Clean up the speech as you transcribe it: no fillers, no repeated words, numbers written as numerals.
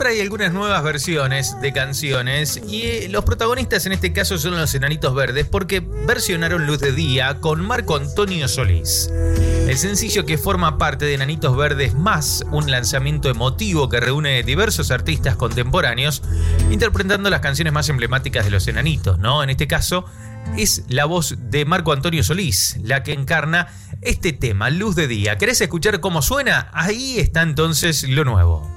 trae algunas nuevas versiones de canciones y los protagonistas en este caso son los Enanitos Verdes porque versionaron Luz de Día con Marco Antonio Solís. El sencillo que forma parte de Enanitos Verdes más un lanzamiento emotivo que reúne diversos artistas contemporáneos interpretando las canciones más emblemáticas de los Enanitos, ¿no? En este caso es la voz de Marco Antonio Solís la que encarna este tema, Luz de Día. ¿Querés escuchar cómo suena? Ahí está entonces lo nuevo.